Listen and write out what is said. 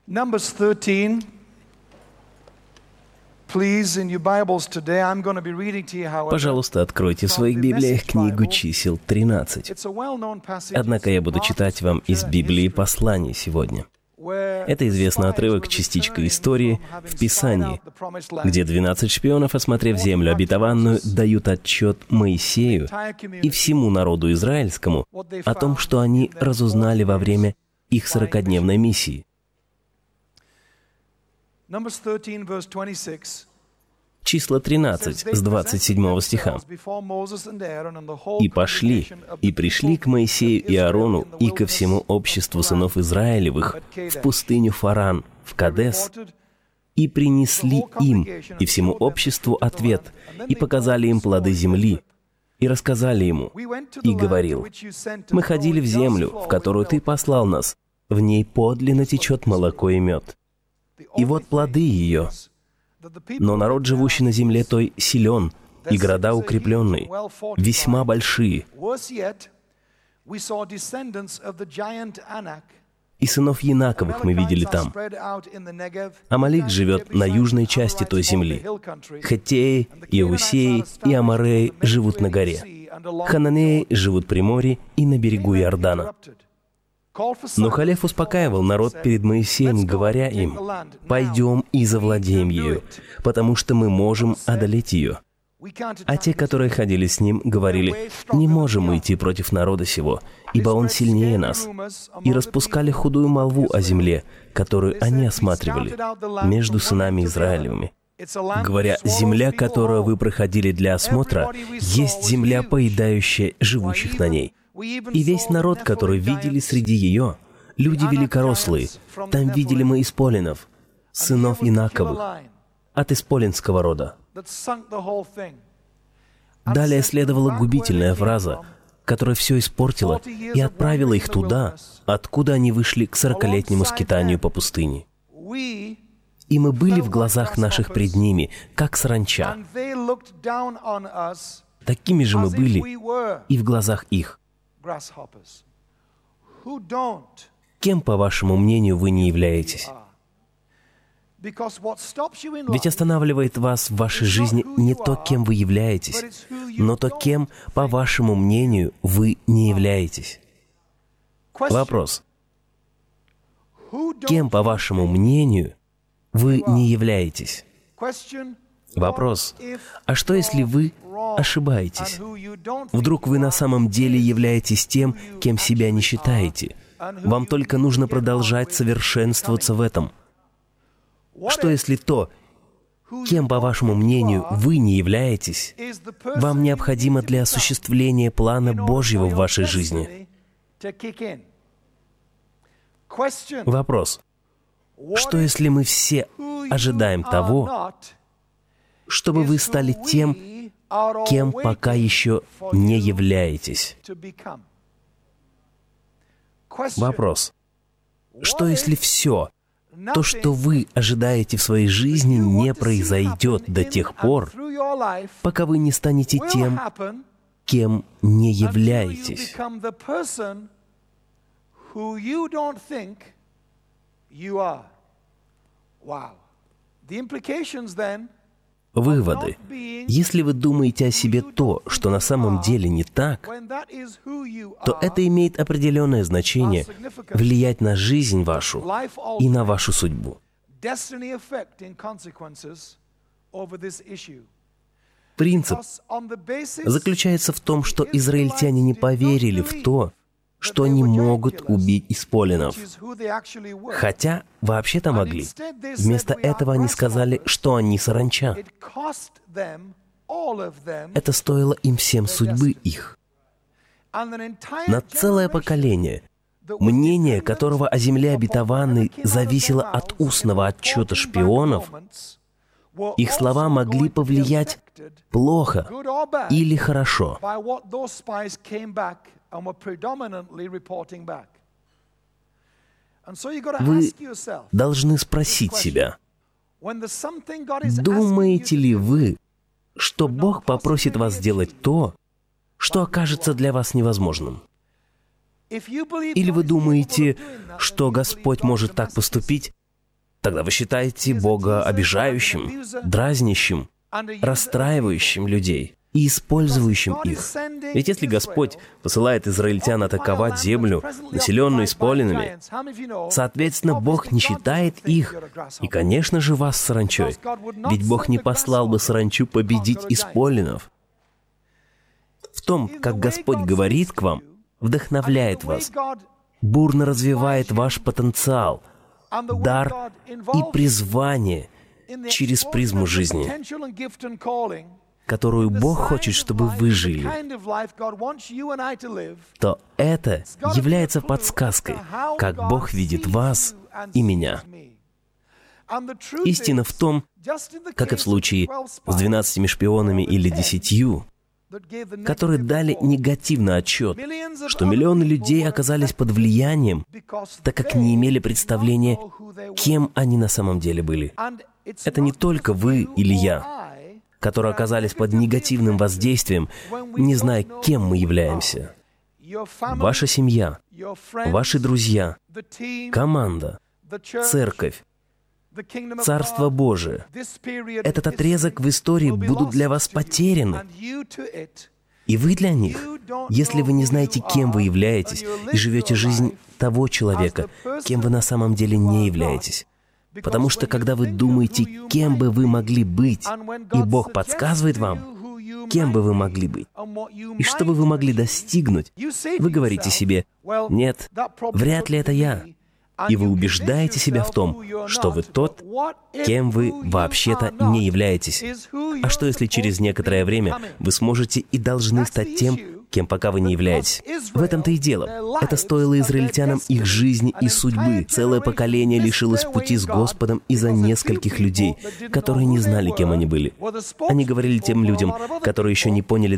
Numbers 13. Please, in your Bibles today, I'm going to be reading to you, however. Пожалуйста, откройте в своих Библиях книгу чисел 13. It's a well-known passage. Однако я буду читать вам из Библии посланий сегодня. Это известный отрывок, частичка истории в Писании, где 12 шпионов, осмотрев землю обетованную, дают отчет Моисею и всему народу израильскому о том, что они разузнали во время их 40-дневной миссии. Числа 13 с 27 стиха. «И пошли, и пришли к Моисею и Аарону и ко всему обществу сынов Израилевых в пустыню Фаран, в Кадес, и принесли им и всему обществу ответ, и показали им плоды земли, и рассказали ему, и говорил: мы ходили в землю, в которую ты послал нас, в ней подлинно течет молоко и мед. И вот плоды ее. Но народ, живущий на земле той, силен, и города укрепленные, весьма большие. И сынов Янаковых мы видели там. Амалик живет на южной части той земли. Хеттеи, Иеусеи и Амореи живут на горе. Хананеи живут при море и на берегу Иордана». Но Халев успокаивал народ перед Моисеем, говоря им: «Пойдем и завладеем ею, потому что мы можем одолеть ее». А те, которые ходили с ним, говорили: «Не можем мы идти против народа сего, ибо он сильнее нас». И распускали худую молву о земле, которую они осматривали между сынами Израилевыми, говоря: «Земля, которую вы проходили для осмотра, есть земля, поедающая живущих на ней». И весь народ, который видели среди ее, люди великорослые, там видели мы исполинов, сынов Инаковых, от исполинского рода. Далее следовала губительная фраза, которая все испортила и отправила их туда, откуда они вышли к 40-летнему скитанию по пустыне. «И мы были в глазах наших пред ними, как саранча. Такими же мы были и в глазах их». Кем, по вашему мнению, вы не являетесь? Ведь останавливает вас в вашей жизни не то, кем вы являетесь, но то, кем, по вашему мнению, вы не являетесь. Вопрос. Кем, по вашему мнению, вы не являетесь? Вопрос. А что, если вы ошибаетесь? Вдруг вы на самом деле являетесь тем, кем себя не считаете? Вам только нужно продолжать совершенствоваться в этом. Что, если то, кем, по вашему мнению, вы не являетесь, вам необходимо для осуществления плана Божьего в вашей жизни? Вопрос. Что, если мы все ожидаем того, чтобы вы стали тем, кем пока еще не являетесь? Вопрос. Что, если все, то, что вы ожидаете в своей жизни, не произойдет до тех пор, пока вы не станете тем, кем не являетесь? Выводы. Если вы думаете о себе то, что на самом деле не так, то это имеет определенное значение влиять на жизнь вашу и на вашу судьбу. Принцип заключается в том, что израильтяне не поверили в то, что они могут убить исполинов. Хотя вообще-то могли. Вместо этого они сказали, что они саранча. Это стоило им всем судьбы их. На целое поколение, мнение которого о земле обетованной зависело от устного отчета шпионов, их слова могли повлиять плохо или хорошо. Вы должны спросить себя, думаете ли вы, что Бог попросит вас сделать то, что окажется для вас невозможным? Или вы думаете, что Господь может так поступить, Тогда вы считаете Бога обижающим, дразнящим, расстраивающим людей и использующим их. Ведь если Господь посылает израильтян атаковать землю, населенную исполинами, соответственно, Бог не считает их, и, конечно же, вас саранчой. Ведь Бог не послал бы саранчу победить исполинов. В том, как Господь говорит к вам, вдохновляет вас, бурно развивает ваш потенциал, дар и призвание через призму жизни, которую Бог хочет, чтобы вы жили, то это является подсказкой, как Бог видит вас и меня. Истина в том, как и в случае с 12 шпионами или 10, которые дали негативный отчет, что миллионы людей оказались под влиянием, так как не имели представления, кем они на самом деле были. Это не только вы или я, которые оказались под негативным воздействием, не зная, кем мы являемся. Ваша семья, ваши друзья, команда, церковь, Царство Божие. Этот отрезок в истории будут для вас потеряны. И вы для них, если вы не знаете, кем вы являетесь, и живете жизнь того человека, кем вы на самом деле не являетесь. Потому что, когда вы думаете, кем бы вы могли быть, и Бог подсказывает вам, кем бы вы могли быть, и что бы вы могли достигнуть, вы говорите себе: «Нет, вряд ли это я». И вы убеждаете себя в том, что вы тот, кем вы вообще-то не являетесь. А что, если через некоторое время вы сможете и должны стать тем, кем пока вы не являетесь? В этом-то и дело. Это стоило израильтянам их жизни и судьбы. Целое поколение лишилось пути с Господом из-за нескольких людей, которые не знали, кем они были. Они говорили тем людям, которые еще не поняли